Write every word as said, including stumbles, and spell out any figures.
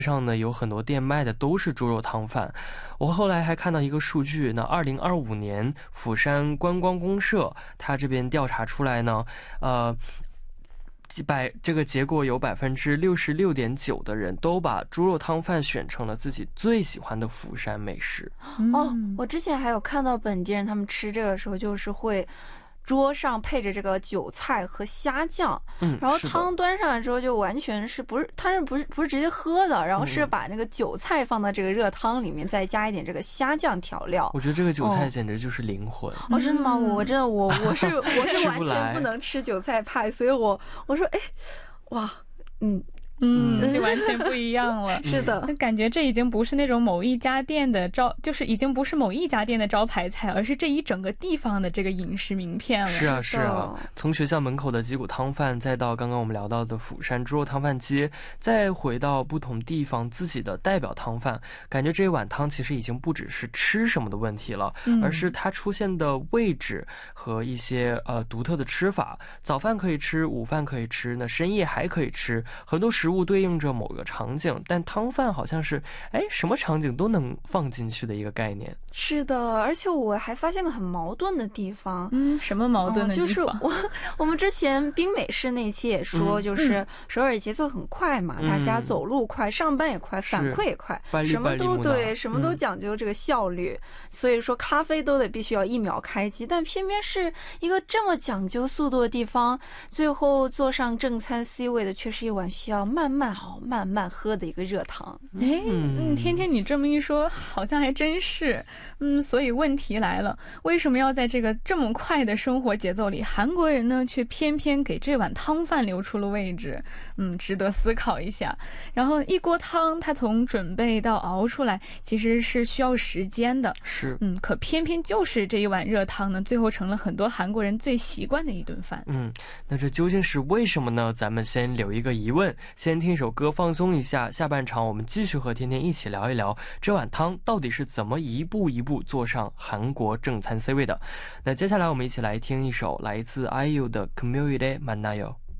上呢有很多店卖的都是猪肉汤饭。我后来还看到一个数据，那二零二五年釜山观光公社它这边调查出来呢，呃百这个结果有百分之六十六点九的人都把猪肉汤饭选成了自己最喜欢的釜山美食。 哦，我之前还有看到本地人他们吃这个时候就是会桌上配着这个韭菜和虾酱， 嗯， 然后汤端上来之后就完全是不是它是不是不是直接喝的，然后是把那个韭菜放到这个热汤里面，再加一点这个虾酱调料。 我觉得这个韭菜简直就是灵魂。 哦，真的吗？我真的我我是我是完全不能吃韭菜派，所以我我说哎，哇，嗯。 嗯，就完全不一样了。 是的， 感觉这已经不是那种某一家店的招，就是已经不是某一家店的招牌菜，而是这一整个地方的这个饮食名片了。 是啊是啊，从学校门口的鸡骨汤饭，再到刚刚我们聊到的釜山猪肉汤饭街，再回到不同地方自己的代表汤饭，感觉这一碗汤其实已经不只是吃什么的问题了，嗯、而是它出现的位置和一些呃独特的吃法。早饭可以吃，午饭可以吃，那深夜还可以吃，很多食物对应着某个场景，但汤饭好像是哎什么场景都能放进去的一个概念。 是的，而且我还发现个很矛盾的地方。 嗯，什么矛盾的地方？ 哦、就是我我们之前冰美式那期也说，就是首尔节奏很快嘛，嗯、大家走路快，上班也快，反馈也快，什么都对，什么都讲究这个效率。嗯、所以说咖啡都得必须要一秒开机，但偏偏是一个这么讲究速度的地方，最后坐上正餐 C 位的却是一碗需要慢慢熬、慢慢喝的一个热汤。 哎，嗯，天天你这么一说，好像还真是。嗯，所以问题来了，为什么要在这个这么快的生活节奏里，韩国人呢却偏偏给这碗汤饭留出了位置？嗯，值得思考一下。然后一锅汤，它从准备到熬出来，其实是需要时间的。 是， 嗯，可偏偏就是这一碗热汤呢，最后成了很多韩国人最习惯的一顿饭。 嗯，那这究竟是为什么呢？咱们先留一个疑问，先听一首歌放松一下。下半场我们继续和天天一起聊一聊这碗汤到底是怎么一步一步坐上韩国正餐 C 位的。那接下来我们一起来听一首来自 아이유的 금요일에 만나요。